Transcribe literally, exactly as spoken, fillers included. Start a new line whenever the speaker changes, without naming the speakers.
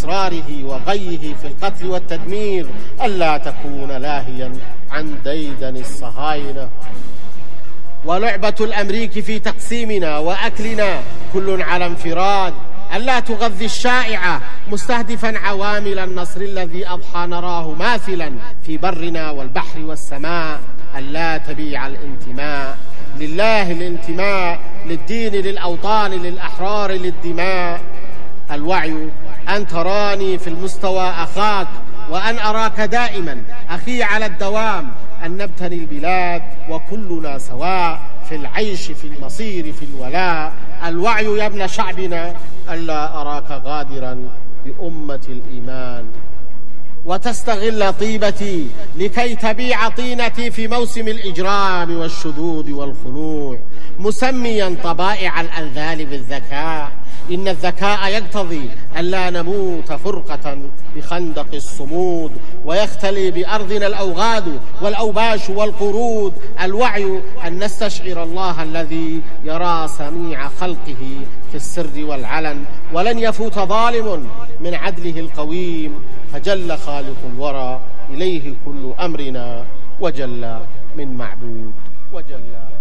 إصراره وغيه في القتل والتدمير ألا تكون لاهيا عن ديدن الصهاينة. ولعبة الأمريك في تقسيمنا وأكلنا كل على انفراد ألا تغذي الشائعة مستهدفا عوامل النصر الذي أضحى نراه ماثلا في برنا والبحر والسماء. ألا تبيع الانتماء لله، الانتماء للدين، للأوطان، للأحرار، للدماء. الوعي أن تراني في المستوى أخاك، وأن أراك دائما أخي على الدوام، أن نبتني البلاد وكلنا سواء في العيش، في المصير، في الولاء. الوعي يا ابن شعبنا ألا أراك غادرا بأمة الإيمان وتستغل طيبتي لكي تبيع طينتي في موسم الإجرام والشذوذ والخنوع، مسميا طبائع الأنذال بالذكاء. إن الذكاء يقتضي ألا نموت فرقة بخندق الصمود، ويختلي بأرضنا الأوغاد والأوباش والقرود. الوعي أن نستشعر الله الذي يرى سميع خلقه في السر والعلن، ولن يفوت ظالم من عدله القويم، فجل خالق الورى إليه كل أمرنا، وجل من معبود وجل